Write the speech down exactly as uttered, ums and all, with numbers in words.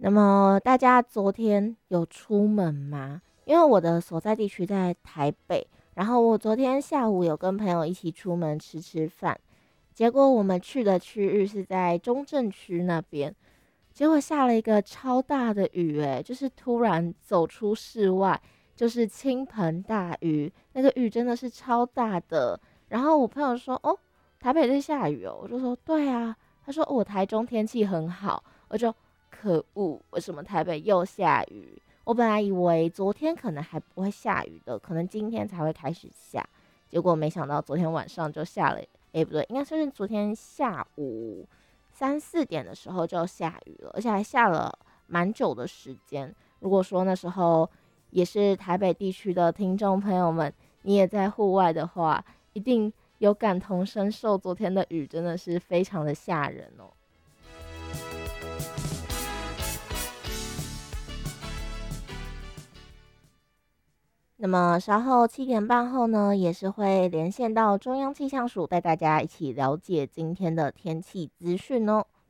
那么大家昨天有出门吗？因为我的所在地区在台北，然后我昨天下午有跟朋友一起出门吃吃饭，结果我们去的区域是在中正区那边，结果下了一个超大的雨，诶，就是突然走出室外，就是倾盆大雨，那个雨真的是超大的。然后我朋友说：“哦，台北在下雨哦。”我就说：“对啊。”他说：“哦我台中天气很好。”我就可恶，为什么台北又下雨？我本来以为昨天可能还不会下雨的，可能今天才会开始下，结果没想到昨天晚上就下了。诶，不对，应该是昨天下午三四点的时候就下雨了，而且还下了蛮久的时间。如果说那时候也是台北地区的听众朋友们，你也在户外的话，一定有感同身受，昨天的雨真的是非常的吓人哦。那么稍后七点半后呢，也是会连线到中央气象署，带大家一起了解今天的天气资讯哦。